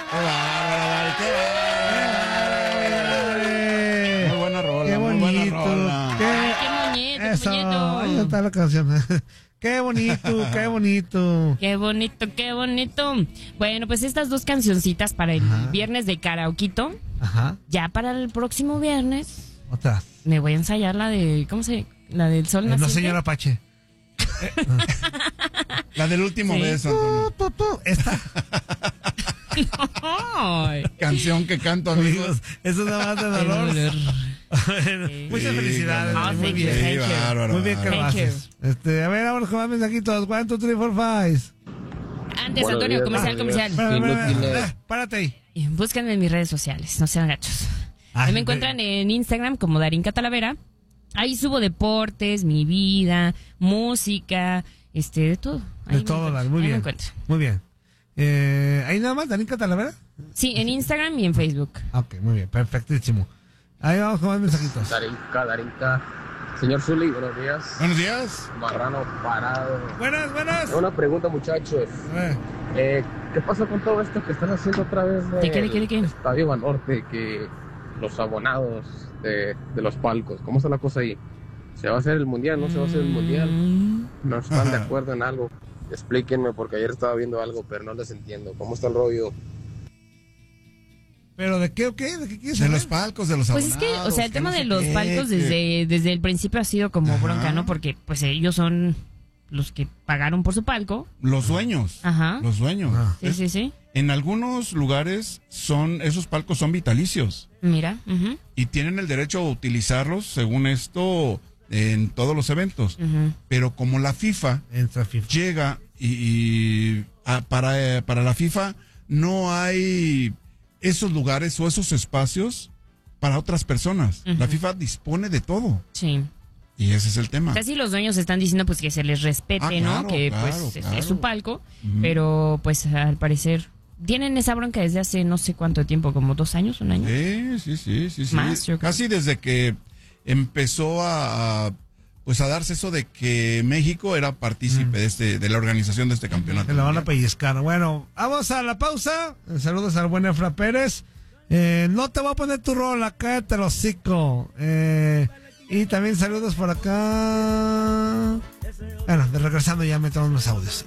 bárbaro, qué buena rola, qué bonito, muy buena rola. Qué moñito, Eso, qué moñito. ahí está la canción. Qué bonito, qué bonito. Qué bonito, qué bonito. Bueno, pues estas dos cancioncitas para el viernes de karaokito. Ajá. Ya para el próximo viernes Otra. me voy a ensayar la de, la del sol naciente. No, señor Apache. La del último beso, Antonio. Esta. Ay. Canción que canto, amigos. Eso es nada más de dolor. Muchas felicidades. Oh, muy thank bien. you, thank you. Bárbaro. Muy bien que lo Thank haces. A ver, ahora con más mensajitos. 1, 2, 3, 4, 5. Antes, Antonio, comercial. Párate ahí. Búsquenme en mis redes sociales, no sean gachos. Ahí me encuentran en Instagram como Darinka Talavera. Ahí subo deportes, mi vida, música, de todo. Ahí De todo, ahí muy me bien. encuentran. Muy bien. ¿Ahí nada más, Darinka Talavera? Sí, en Instagram y en Facebook. Ok, muy bien, perfectísimo. Ahí vamos con más mensajitos. Darinka. Señor Zuli, buenos días. Buenos días. Marrano parado. Buenas. Una pregunta, muchachos. ¿Qué pasa con todo esto que están haciendo otra vez ¿De qué? Estadio Banorte? Que los abonados de los palcos, ¿cómo está la cosa ahí? ¿Se va a hacer el mundial? ¿No se va a hacer el mundial? ¿No están de acuerdo en algo? Explíquenme, porque ayer estaba viendo algo, pero no les entiendo. ¿Cómo está el rollo? ¿Pero de qué o qué? ¿De qué quieres De saber? los palcos, de los Pues abonados. es que, o sea, el tema no de sé los qué, palcos que- desde el principio ha sido como Ajá. bronca, ¿no? Porque pues ellos son los que pagaron por su palco. Los dueños. Ajá. Los dueños. Sí. En algunos lugares esos palcos son vitalicios Mira. y tienen el derecho a utilizarlos, según esto, en todos los eventos. Pero como la FIFA Entra FIFA. llega para la FIFA no hay esos lugares o esos espacios para otras personas. La FIFA dispone de todo. Sí. Y ese es el tema. Casi los dueños están diciendo pues que se les respete, Claro, ¿no? Que claro, pues claro. es su palco, pero pues al parecer tienen esa bronca desde hace no sé cuánto tiempo, como 2 años, 1 año. Sí. Más, yo creo. Casi desde que empezó a darse eso de que México era partícipe de la organización de este campeonato. Te la van a pellizcar. Bueno, vamos a la pausa. Saludos al buen Efra Pérez. No te voy a poner tu rola, cállate el hocico. Y también saludos por acá. Bueno, regresando ya metemos los audios.